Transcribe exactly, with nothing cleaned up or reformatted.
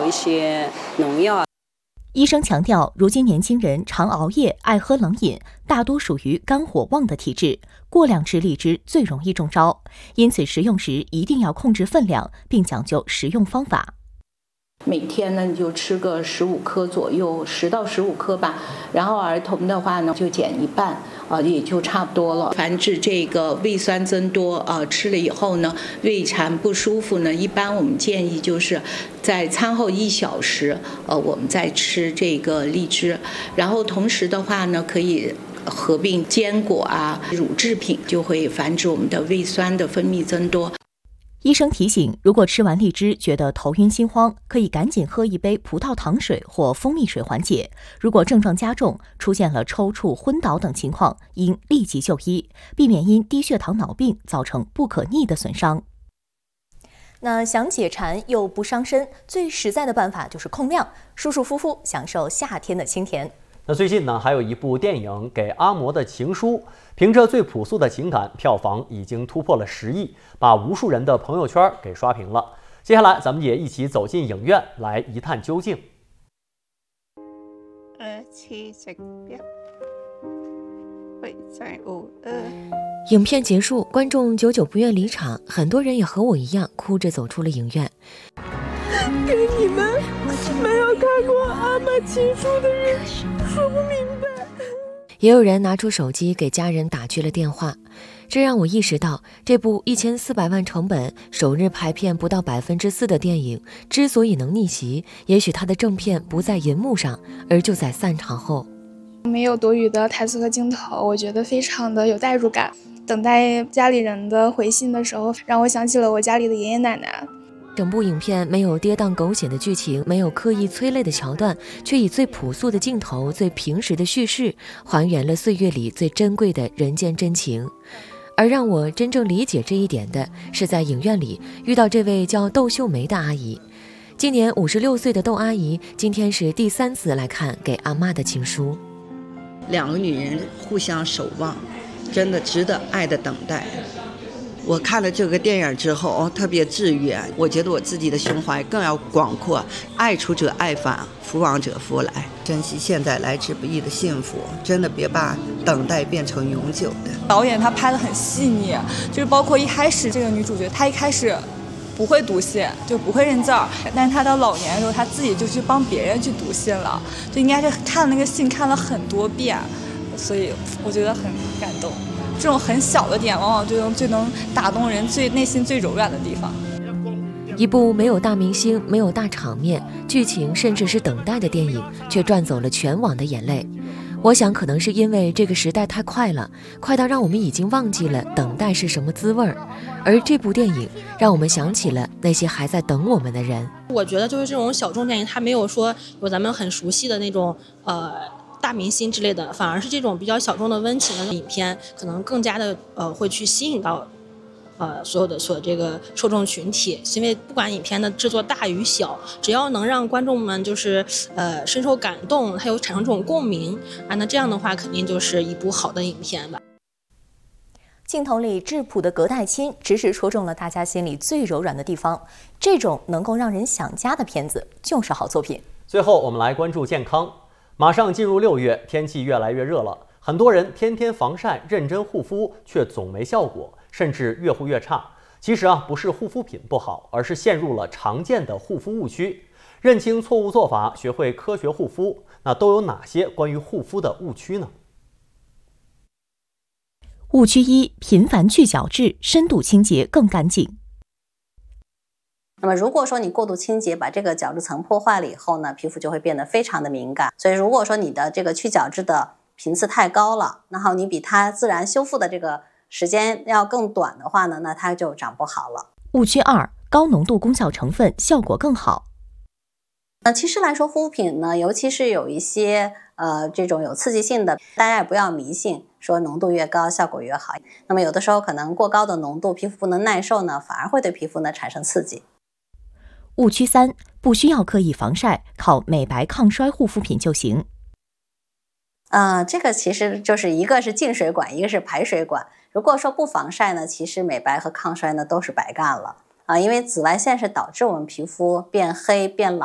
一些农药。 医生强调，如今年轻人常熬夜、爱喝冷饮，大多属于肝火旺的体质，过量吃荔枝最容易中招。因此，食用时一定要控制分量，并讲究食用方法。 每天呢，你就吃个十五颗左右，十到十五颗吧。然后儿童的话呢，就减一半，啊、呃，也就差不多了。防治这个胃酸增多，啊、呃，吃了以后呢，胃肠不舒服呢，一般我们建议就是在餐后一小时，呃，我们再吃这个荔枝。然后同时的话呢，可以合并坚果啊、乳制品，就会防止我们的胃酸的分泌增多。 医生提醒，如果吃完荔枝觉得头晕心慌，可以赶紧喝一杯葡萄糖水或蜂蜜水缓解。如果症状加重，出现了抽搐、昏倒等情况，应立即就医，避免因低血糖脑病造成不可逆的损伤。那想解馋又不伤身，最实在的办法就是控量，舒舒服服享受夏天的清甜。 那最近呢，还有一部电影《给阿嬷的情书》，凭着最朴素的情感，票房已经突破了十亿，把无数人的朋友圈给刷屏了。接下来，咱们也一起走进影院，来一探究竟。 二七十秒，会在五二。 影片结束，观众久久不愿离场，很多人也和我一样哭着走出了影院。 给你们没有看过阿嬷情书的人说不明白。 也有人拿出手机给家人打去了电话，这让我意识到，这部一千四百万成本、首日排片不到百分之四的电影，之所以能逆袭，也许它的正片不在银幕上，而就在散场后。 没有多余的台词和镜头，我觉得非常的有代入感。等待家里人的回信的时候，让我想起了我家里的爷爷奶奶。 整部影片没有跌宕狗血的剧情，没有刻意催泪的桥段，却以最朴素的镜头、最平实的叙事，还原了岁月里最珍贵的人间真情。而让我真正理解这一点的，是在影院里遇到这位叫窦秀梅的阿姨。今年五十六岁的窦阿姨，今天是第三次来看《给阿嬷的情书》。 两个女人互相守望，真的值得爱的等待。我看了这个电影之后，哦，特别治愈。我觉得我自己的胸怀更要广阔，爱出者爱返，福往者福来。珍惜现在来之不易的幸福，真的别把等待变成永久的。 导演他拍得很细腻，就是包括一开始这个女主角，她一开始不会读信，就不会认字儿，但是她到老年的时候，她自己就去帮别人去读信了，就应该是看那个信看了很多遍，所以我觉得很感动。这种很小的点，往往就能最能打动人最内心最柔软的地方。 一部没有大明星、没有大场面、剧情甚至是等待的电影，却赚走了全网的眼泪。我想，可能是因为这个时代太快了，快到让我们已经忘记了等待是什么滋味儿。而这部电影让我们想起了那些还在等我们的人。 我觉得就是这种小众电影，它没有说有咱们很熟悉的那种呃。大明星之类的，反而是这种比较小众的温情的影片，可能更加的呃会去吸引到呃所有的所有这个受众群体。因为不管影片的制作大与小，只要能让观众们就是呃深受感动，还有产生这种共鸣啊，那这样的话肯定就是一部好的影片吧。 镜头里质朴的隔代亲，直直戳中了大家心里最柔软的地方。这种能够让人想家的片子，就是好作品。 最后，我们来关注健康。马上进入六月，天气越来越热了，很多人天天防晒、认真护肤，却总没效果，甚至越护越差。其实啊，不是护肤品不好，而是陷入了常见的护肤误区。认清错误做法，学会科学护肤，那都有哪些关于护肤的误区呢？ 误区一：频繁去角质，深度清洁更干净。 那么如果说你过度清洁，把这个角质层破坏了以后呢，皮肤就会变得非常的敏感。所以如果说你的这个去角质的频次太高了，然后你比它自然修复的这个时间要更短的话呢，那它就长不好了。 误区二：高浓度功效成分效果更好。 那其实来说，护肤品呢，尤其是有一些呃这种有刺激性的，大家也不要迷信说浓度越高效果越好。那么有的时候可能过高的浓度，皮肤不能耐受呢，反而会对皮肤呢产生刺激。 误区三：不需要刻意防晒，靠美白抗衰护肤品就行。 呃，这个其实就是一个是进水管，一个是排水管。如果说不防晒呢，其实美白和抗衰呢都是白干了啊，因为紫外线是导致我们皮肤变黑变老